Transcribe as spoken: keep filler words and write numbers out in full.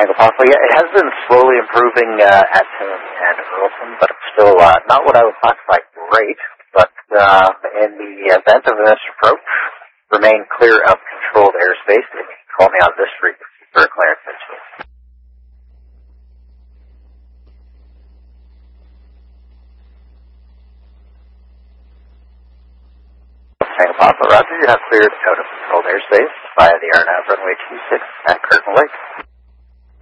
Tango Papa. Yeah, it has been slowly improving uh, at Tune and Earlson, but it's still uh, not what I would classify great. But uh, in the event of a missed approach, remain clear of controlled airspace. And you can call me on this frequency for a clearance interval. Tango Papa, Roger. You have cleared out of controlled airspace via the Air Nav runway two six at Curtin Lake.